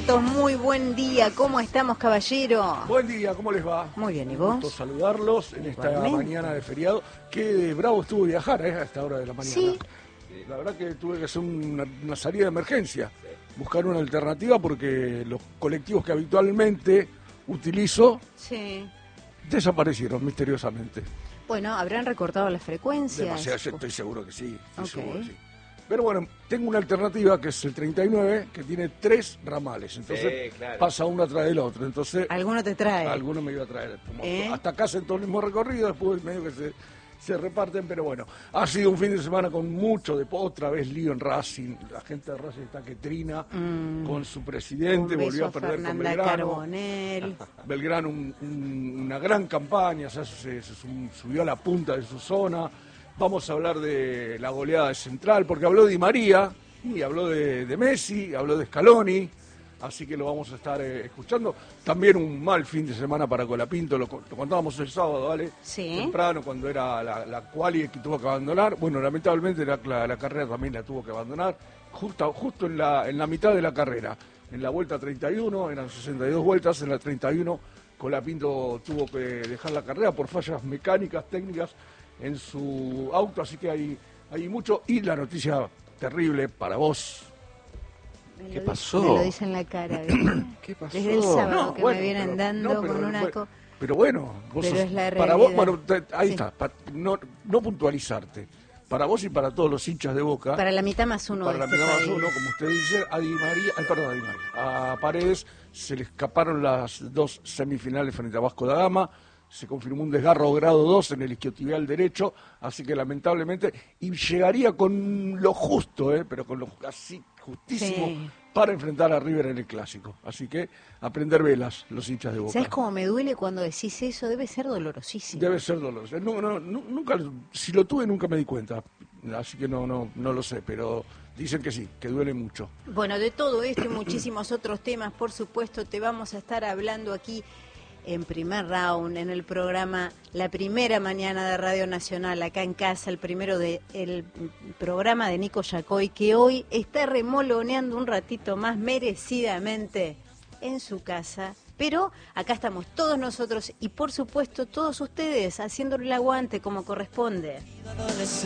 Santos, muy buen día. ¿Cómo estamos, caballero? Buen día, ¿cómo les va? Muy bien, ¿y Un vos? gusto saludarlos en esta Igualmente. mañana de feriado. Qué bravo estuvo viajar a esta hora de la mañana. Sí. La verdad que tuve que hacer una salida de emergencia, buscar una alternativa porque los colectivos que habitualmente utilizo Sí. desaparecieron misteriosamente. Bueno, habrán recortado las frecuencias. Demasiado, yo estoy seguro que sí, Ok. seguro que sí. Pero bueno, tengo una alternativa que es el 39, que tiene 3 ramales. Entonces claro. pasa uno atrás del otro. Entonces Alguno te trae. alguno me iba a traer. Como ¿Eh? hasta acá hacen todo el mismo recorrido, después medio que se reparten. Pero bueno, ha sido un fin de semana con mucho de otra vez lío en Racing. La gente de Racing está que trina con su presidente, Un beso volvió a perder con Fernanda Belgrano. Carbonell. Belgrano una gran campaña, o sea, se subió a la punta de su zona. Vamos a hablar de la goleada de Central, porque habló Di María, y habló de Messi, habló de Scaloni, así que lo vamos a estar escuchando. También un mal fin de semana para Colapinto, lo contábamos el sábado, ¿vale? Sí. Temprano, cuando era la quali que tuvo que abandonar. Bueno, lamentablemente la carrera también la tuvo que abandonar, justo en la mitad de la carrera. En la vuelta 31, eran 62 vueltas, en la 31 Colapinto tuvo que dejar la carrera por fallas mecánicas, técnicas en su auto, así que hay mucho. Y la noticia terrible para vos. ¿Qué pasó? Me lo dice en la cara. ¿Viste? ¿Qué pasó? Desde el sábado No, que bueno, me vienen pero- dando no, pero- con una... bueno, pero bueno, vos Pero sos- es la para vos, realidad. bueno, ahí Sí. está, no puntualizarte. Para vos y para todos los hinchas de Boca. Para la mitad más uno Para de la este mitad más país. uno, como usted dice, a Di María, a Paredes se le escaparon las 2 semifinales frente a Vasco da Gama. Se confirmó un desgarro grado 2 en el isquiotibial derecho, así que lamentablemente, y llegaría con lo justo, pero con lo así justísimo, Sí. para enfrentar a River en el Clásico. Así que a prender velas los hinchas de Boca. ¿Sabes cómo me duele cuando decís eso? Debe ser dolorosísimo. Debe ser doloroso. Nunca, si lo tuve nunca me di cuenta, así que no lo sé, pero dicen que sí, que duele mucho. Bueno, de todo esto y muchísimos otros temas, por supuesto, te vamos a estar hablando aquí en Primer Round, en el programa La Primera Mañana de Radio Nacional, acá en casa, el programa de Nico Yacoy, que hoy está remoloneando un ratito más merecidamente en su casa. Pero acá estamos todos nosotros y, por supuesto, todos ustedes haciéndole el aguante como corresponde.